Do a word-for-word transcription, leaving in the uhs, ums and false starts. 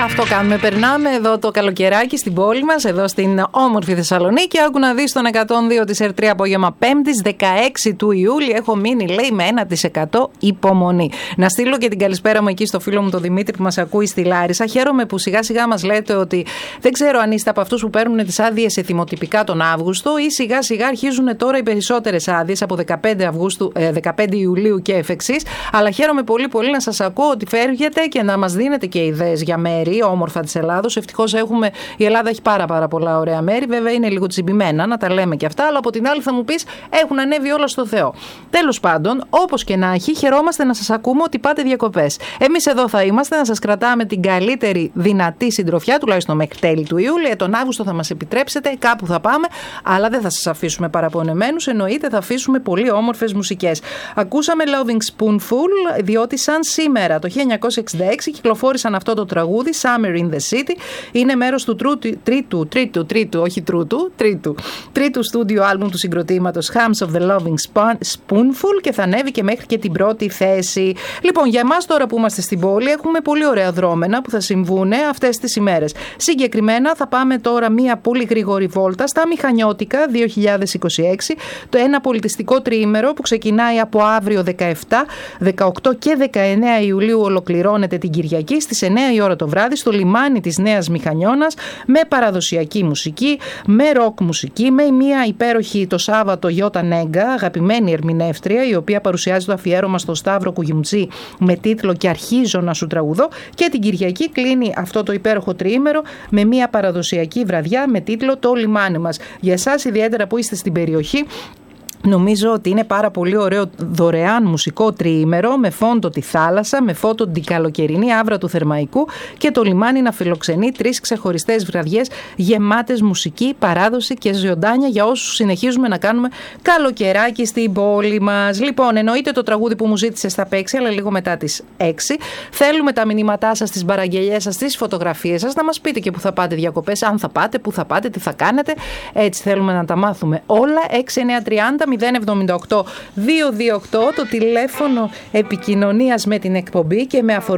Αυτό κάνουμε. Περνάμε εδώ το καλοκαιράκι στην πόλη μας, εδώ στην όμορφη Θεσσαλονίκη. Άκου να δεις τον εκατόν δύο της ΕΡΤ τρία απόγευμα Πέμπτης, δεκαέξι του Ιούλη. Έχω μείνει, λέει, με ένα τοις εκατό υπομονή. Να στείλω και την καλησπέρα μου εκεί στο φίλο μου τον Δημήτρη που μας ακούει στη Λάρισα. Χαίρομαι που σιγά σιγά μας λέτε ότι δεν ξέρω αν είστε από αυτούς που παίρνουν τις άδειες σε θυμοτυπικά τον Αύγουστο ή σιγά σιγά αρχίζουν τώρα οι περισσότερες άδειες από δεκαπέντε Αυγούστου, ε, δεκαπέντε Ιουλίου και εφ' εξής. Αλλά χαίρομαι πολύ πολύ να σας ακούω ότι φεύγετε και να μας δίνετε και ιδέες για μέρη όμορφα της Ελλάδος. Ευτυχώς έχουμε, η Ελλάδα έχει πάρα, πάρα πολλά ωραία μέρη. Βέβαια είναι λίγο τσιμπημένα, να τα λέμε και αυτά. Αλλά από την άλλη θα μου πεις, έχουν ανέβει όλα στο Θεό. Τέλος πάντων, όπως και να έχει, χαιρόμαστε να σας ακούμε ότι πάτε διακοπές. Εμείς εδώ θα είμαστε να σας κρατάμε την καλύτερη δυνατή συντροφιά, τουλάχιστον μέχρι τέλη του Ιούλη. Τον Αύγουστο θα μας επιτρέψετε, κάπου θα πάμε, αλλά δεν θα σας αφήσουμε παραπονεμένους. Εννοείται, θα αφήσουμε πολύ όμορφες μουσικές. Ακούσαμε Loving Spoonful, διότι σαν σήμερα το χίλια εννιακόσια εξήντα έξι κυκλοφόρησαν αυτό το τραγούδι, Summer in the City. Είναι μέρος του τρίτου, τρίτου, τρίτου, τρίτου, όχι τρούτου, τρίτου, τρίτου στούντιο άλμπουμ του συγκροτήματος Hams of the Loving Spoonful και θα ανέβει και μέχρι και την πρώτη θέση. Λοιπόν, για εμάς τώρα που είμαστε στην πόλη έχουμε πολύ ωραία δρόμενα που θα συμβούν αυτές τις ημέρες. Συγκεκριμένα θα πάμε τώρα μία πολύ γρήγορη βόλτα στα Μηχανιώτικα δύο χιλιάδες είκοσι έξι, το ένα πολιτιστικό τριήμερο που ξεκινάει από αύριο δεκαεπτά, δεκαοκτώ και δεκαεννέα Ιουλίου, ολοκληρώνεται την Κυριακή στις εννέα η ώρα το βράδυ στο λιμάνι της Νέας Μηχανιώνας, με παραδοσιακή μουσική, με ροκ μουσική, με μια υπέροχη το Σάββατο Γιώτα Νέγκα, αγαπημένη ερμηνεύτρια, η οποία παρουσιάζει το αφιέρωμα στο Σταύρο Κουγιουμτζή με τίτλο «Και αρχίζω να σου τραγουδώ», και την Κυριακή κλείνει αυτό το υπέροχο τριήμερο με μια παραδοσιακή βραδιά με τίτλο «Το λιμάνι μας». Για εσάς ιδιαίτερα που είστε στην περιοχή, νομίζω ότι είναι πάρα πολύ ωραίο δωρεάν μουσικό τριήμερο με φόντο τη θάλασσα, με φόντο την καλοκαιρινή άβρα του Θερμαϊκού και το λιμάνι να φιλοξενεί τρεις ξεχωριστές βραδιές γεμάτες μουσική, παράδοση και ζωντάνια για όσους συνεχίζουμε να κάνουμε καλοκαιράκι στην πόλη μας. Λοιπόν, εννοείται το τραγούδι που μου ζήτησε στα παίξει, αλλά λίγο μετά τις έξι. Θέλουμε τα μηνύματά σας, τις παραγγελίες σας, τις φωτογραφίες σας, να μας πείτε και που θα πάτε διακοπές, αν θα πάτε, που θα πάτε, τι θα κάνετε. Έτσι θέλουμε να τα μάθουμε όλα. έξι εννιά τριάντα μηδέν εβδομήντα οκτώ δύο δύο οκτώ το τηλέφωνο επικοινωνίας με την εκπομπή και με αφορμή